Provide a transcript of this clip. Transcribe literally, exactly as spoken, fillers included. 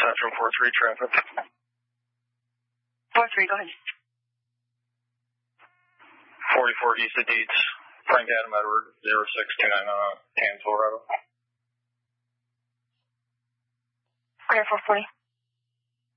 Central four three traffic. four three, go ahead. forty-four east of Dietz. Frank Adam Edward, zero six two nine on Townsville Road. Clear four forty.